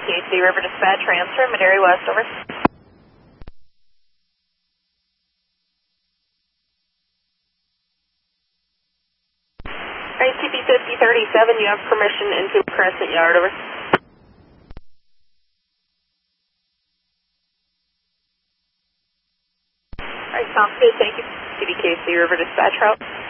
CBKC River Dispatch, transfer, Madera West, over. Alright, CP5037, you have permission into Crescent Yard, over. Alright, sounds good, thank you. CBKC River Dispatch route.